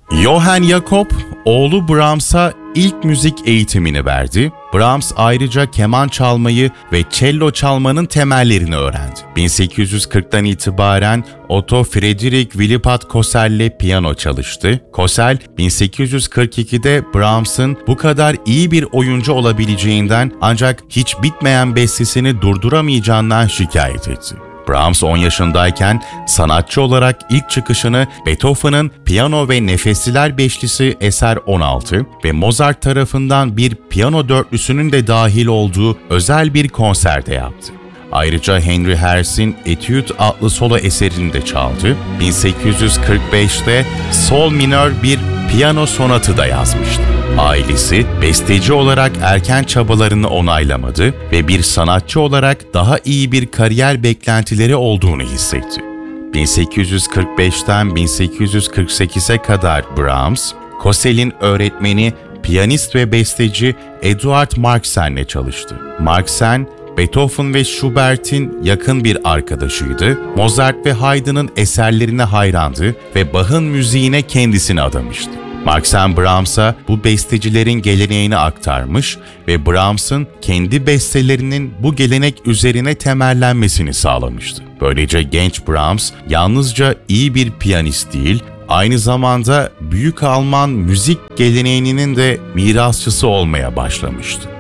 Johann Jakob, oğlu Brahms'a ilk müzik eğitimini verdi. Brahms ayrıca keman çalmayı ve cello çalmanın temellerini öğrendi. 1840'tan itibaren Otto Friedrich Willibald Kossel'le piyano çalıştı. Kossel, 1842'de Brahms'ın bu kadar iyi bir oyuncu olabileceğinden ancak hiç bitmeyen bestesini durduramayacağından şikayet etti. Brahms 10 yaşındayken sanatçı olarak ilk çıkışını Beethoven'ın Piyano ve Nefesliler Beşlisi Eser 16 ve Mozart tarafından bir piyano dörtlüsünün de dahil olduğu özel bir konserde yaptı. Ayrıca Henry Hertz'in Etüt adlı solo eserini de çaldı. 1845'te Sol minör bir piyano sonatı da yazmıştı. Ailesi besteci olarak erken çabalarını onaylamadı ve bir sanatçı olarak daha iyi bir kariyer beklentileri olduğunu hissetti. 1845'ten 1848'e kadar Brahms, Kossel'in öğretmeni, piyanist ve besteci Eduard Marxsen'le çalıştı. Marxsen, Beethoven ve Schubert'in yakın bir arkadaşıydı. Mozart ve Haydn'ın eserlerine hayrandı ve Bach'ın müziğine kendisini adamıştı. Marxsen Brahms'a bu bestecilerin geleneğini aktarmış ve Brahms'ın kendi bestelerinin bu gelenek üzerine temellenmesini sağlamıştı. Böylece genç Brahms yalnızca iyi bir piyanist değil, aynı zamanda Büyük Alman müzik geleneğinin de mirasçısı olmaya başlamıştı.